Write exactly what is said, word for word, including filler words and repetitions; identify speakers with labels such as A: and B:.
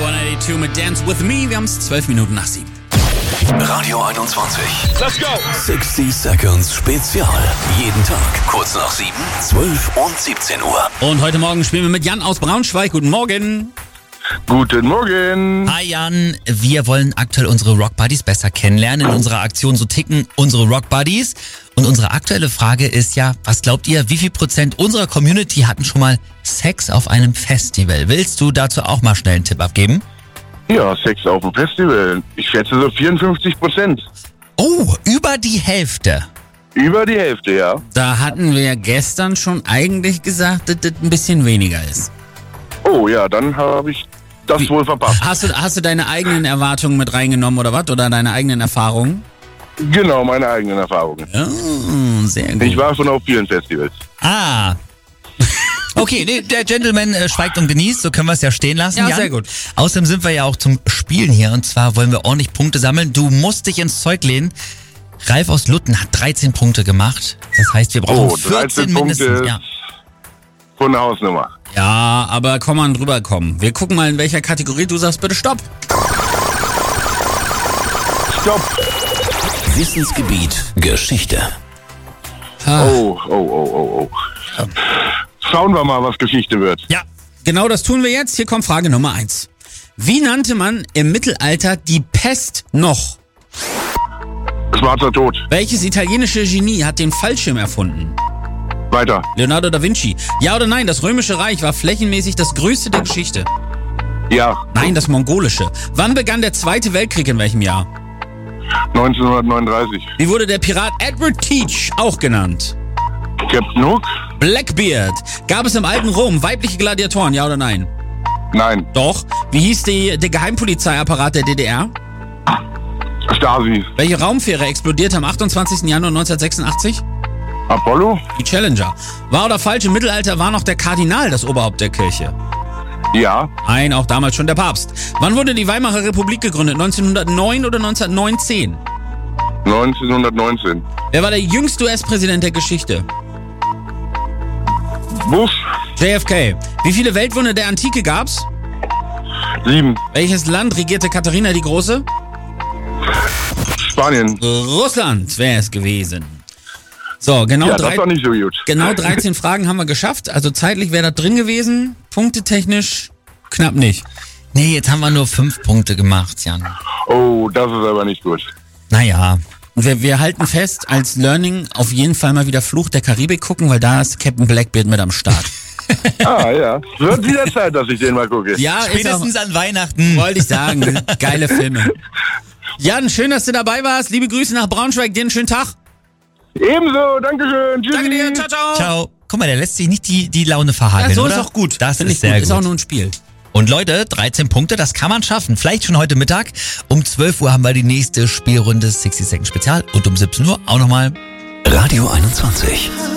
A: hundertzweiundachtzig mit Dance With Me. Wir haben es zwölf Minuten nach sieben.
B: Radio einundzwanzig.
C: Let's go!
B: sechzig Seconds Spezial. Jeden Tag kurz nach sieben, zwölf und siebzehn Uhr.
A: Und heute Morgen spielen wir mit Jan aus Braunschweig. Guten Morgen.
C: Guten Morgen.
D: Hi Jan, wir wollen aktuell unsere Rock Buddies besser kennenlernen. In unserer Aktion So ticken unsere Rock Buddies. Und unsere aktuelle Frage ist ja, was glaubt ihr, wie viel Prozent unserer Community hatten schon mal Sex auf einem Festival? Willst du dazu auch mal schnell einen Tipp abgeben?
C: Ja, Sex auf dem Festival. Ich schätze so vierundfünfzig Prozent.
D: Oh, über die Hälfte.
C: Über die Hälfte, ja.
A: Da hatten wir ja gestern schon eigentlich gesagt, dass das ein bisschen weniger ist.
C: Oh ja, dann habe ich das
A: Wie?
C: wohl verpasst.
A: Hast du, hast du deine eigenen Erwartungen mit reingenommen oder was? Oder deine eigenen Erfahrungen?
C: Genau, meine eigenen Erfahrungen.
A: Oh, sehr gut.
C: Ich war schon auf vielen Festivals.
D: Ah. Okay, nee, der Gentleman äh, schweigt und genießt, so können wir es ja stehen lassen.
A: Ja,
D: Jan.
A: sehr gut.
D: Außerdem sind wir ja auch zum Spielen hier und zwar wollen wir ordentlich Punkte sammeln. Du musst dich ins Zeug lehnen. Ralf aus Lutten hat dreizehn Punkte gemacht. Das heißt, wir brauchen
C: Oh,
D: vierzehn
C: dreizehn Punkte
D: mindestens.
C: ist
D: Ja.
C: von der Hausnummer.
A: Ja, aber komm mal drüber kommen. Wir gucken mal, in welcher Kategorie du sagst, bitte stopp.
C: Stopp.
B: Wissensgebiet Geschichte.
A: Ah,
C: Oh, oh, oh, oh, oh. Schauen wir mal, was Geschichte wird.
A: Ja, genau das tun wir jetzt. Hier kommt Frage Nummer eins. Wie nannte man im Mittelalter die Pest noch?
C: Schwarzer Tod.
A: Welches italienische Genie hat den Fallschirm erfunden?
C: Weiter.
A: Leonardo da Vinci. Ja oder nein, das Römische Reich war flächenmäßig das größte der Geschichte.
C: Ja.
A: Nein, das mongolische. Wann begann der Zweite Weltkrieg, in welchem Jahr?
C: neunzehnhundertneununddreißig.
A: Wie wurde der Pirat Edward Teach auch genannt?
C: Captain Hook?
A: Blackbeard. Gab es im alten Rom weibliche Gladiatoren, ja oder nein?
C: Nein.
A: Doch. Wie hieß die, der Geheimpolizeiapparat der D D R?
C: Stasi.
A: Welche Raumfähre explodierte am achtundzwanzigsten Januar neunzehnhundertsechsundachtzig?
C: Apollo?
A: Die Challenger. Wahr oder falsch, im Mittelalter war noch der Kardinal das Oberhaupt der Kirche?
C: Ja.
A: Nein, auch damals schon der Papst. Wann wurde die Weimarer Republik gegründet? neunzehnhundertneun oder neunzehnhundertneunzehn?
C: neunzehnhundertneunzehn.
A: Wer war der jüngste U S-Präsident der Geschichte?
C: Bush?
A: J F K. Wie viele Weltwunder der Antike gab's?
C: Sieben.
A: Welches Land regierte Katharina die Große?
C: Spanien.
A: Russland wäre es gewesen. So, genau,
C: Ja,
A: drei,
C: das war nicht so gut.
A: genau dreizehn Fragen haben wir geschafft. Also zeitlich wäre das drin gewesen. Punktetechnisch knapp nicht.
D: Nee, jetzt haben wir nur fünf Punkte gemacht, Jan.
C: Oh, das ist aber nicht gut.
D: Naja.
A: Und wir, wir halten fest, als Learning auf jeden Fall mal wieder Fluch der Karibik gucken, weil da ist Captain Blackbeard mit am Start.
C: Ah, ja. Wird wieder Zeit, dass ich den mal gucke.
A: Ja, ist auch,
D: Spätestens an Weihnachten.
A: wollte ich sagen. Geile Filme. Jan, schön, dass du dabei warst. Liebe Grüße nach Braunschweig. Dir einen schönen Tag.
C: Ebenso, Dankeschön. Tschüssi.
A: Danke dir. Ciao, ciao.
D: Ciao. Guck mal, der lässt sich nicht die, die Laune verhageln,
A: Ja, so
D: oder?
A: ist auch gut.
D: Das
A: Finde
D: ist
A: ich
D: sehr
A: gut.
D: gut.
A: Ist auch nur ein Spiel.
D: Und Leute, dreizehn Punkte, das kann man schaffen. Vielleicht schon heute Mittag. Um zwölf Uhr haben wir die nächste Spielrunde sechzig Second Spezial. Und um siebzehn Uhr auch nochmal
B: Radio einundzwanzig.